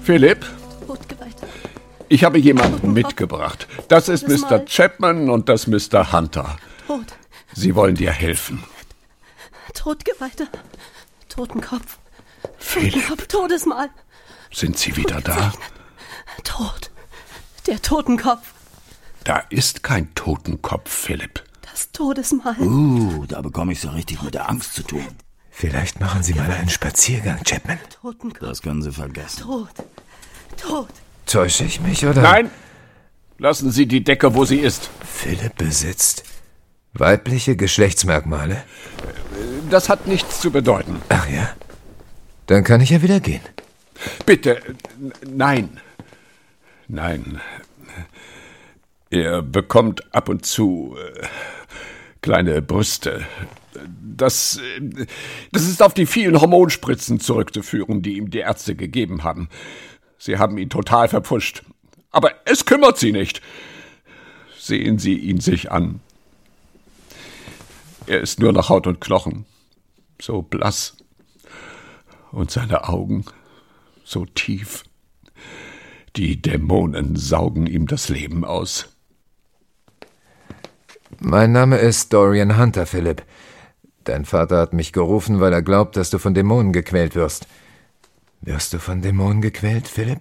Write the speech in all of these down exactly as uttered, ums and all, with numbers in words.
Philipp? Totgeweihter. Ich habe jemanden mitgebracht. Das ist Mister Chapman und das Mister Hunter. Tot. Sie wollen dir helfen. Totgeweihter. Totenkopf. Philipp. Totenkopf, Todesmahl. Sind Sie wieder da? Tot. Der Totenkopf. Da ist kein Totenkopf, Philipp. Das Todesmahl. Uh, da bekomme ich so richtig mit der Angst zu tun. Vielleicht machen Sie mal einen Spaziergang, Chapman. Totenkopf. Das können Sie vergessen. Tot. Tot. Täusche ich mich, oder? Nein! Lassen Sie die Decke, wo sie ist. Philipp besitzt weibliche Geschlechtsmerkmale? Das hat nichts zu bedeuten. Ach ja? Dann kann ich ja wieder gehen. Bitte, n- nein. Nein. Er bekommt ab und zu äh, kleine Brüste. Das, äh, das ist auf die vielen Hormonspritzen zurückzuführen, die ihm die Ärzte gegeben haben. Sie haben ihn total verpfuscht. Aber es kümmert Sie nicht. Sehen Sie ihn sich an. Er ist nur noch Haut und Knochen. So blass. Und seine Augen so tief. Die Dämonen saugen ihm das Leben aus. Mein Name ist Dorian Hunter, Philipp. Dein Vater hat mich gerufen, weil er glaubt, dass du von Dämonen gequält wirst. Wirst du von Dämonen gequält, Philipp?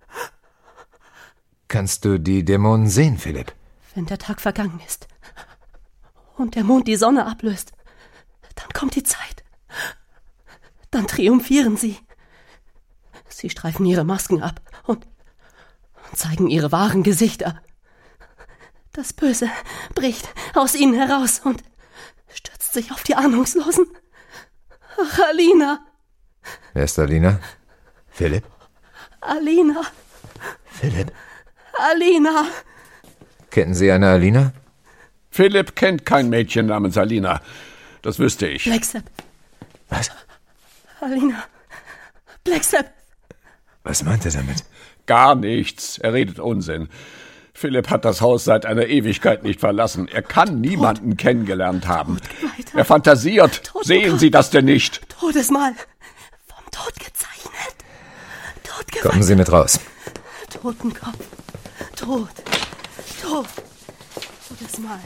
Kannst du die Dämonen sehen, Philipp? Wenn der Tag vergangen ist und der Mond die Sonne ablöst, dann kommt die Zeit. Dann triumphieren sie. Sie streifen ihre Masken ab und, und zeigen ihre wahren Gesichter. Das Böse bricht aus ihnen heraus und stürzt sich auf die Ahnungslosen. Ach, Alina! Wer ist Alina? Philipp? Alina! Philipp? Alina! Kennen Sie eine Alina? Philipp kennt kein Mädchen namens Alina. Das wüsste ich. Black-Sepp. Was? Alina. Black-Sepp. Was meint er damit? Gar nichts. Er redet Unsinn. Philipp hat das Haus seit einer Ewigkeit nicht verlassen. Er kann niemanden Tod. kennengelernt haben. Er fantasiert. Totenkopf. Sehen Sie das denn nicht? Todesmahl. Vom Tod gezeichnet. Todgeweihter. Kommen Sie mit raus. Totenkopf. Tod. Tod. Todesmahl.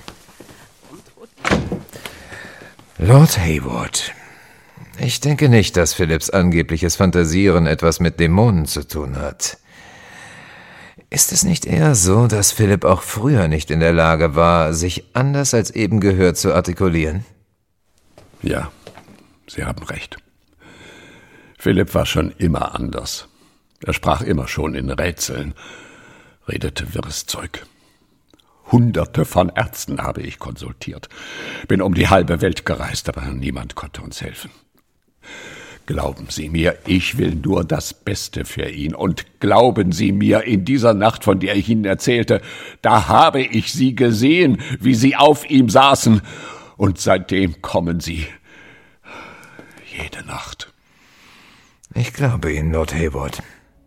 Lord Heywood. Ich denke nicht, dass Philipps angebliches Fantasieren etwas mit Dämonen zu tun hat. Ist es nicht eher so, dass Philipp auch früher nicht in der Lage war, sich anders als eben gehört zu artikulieren? Ja, Sie haben recht. Philipp war schon immer anders. Er sprach immer schon in Rätseln, redete wirres Zeug. Hunderte von Ärzten habe ich konsultiert. Bin um die halbe Welt gereist, aber niemand konnte uns helfen. Glauben Sie mir, ich will nur das Beste für ihn. Und glauben Sie mir, in dieser Nacht, von der ich Ihnen erzählte, da habe ich Sie gesehen, wie Sie auf ihm saßen. Und seitdem kommen Sie jede Nacht. Ich glaube Ihnen, Lord Heywood.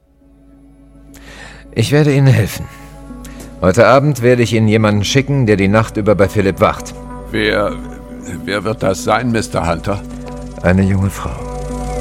Ich werde Ihnen helfen. Heute Abend werde ich Ihnen jemanden schicken, der die Nacht über bei Philipp wacht. Wer, wer wird das sein, Mister Hunter? Eine junge Frau.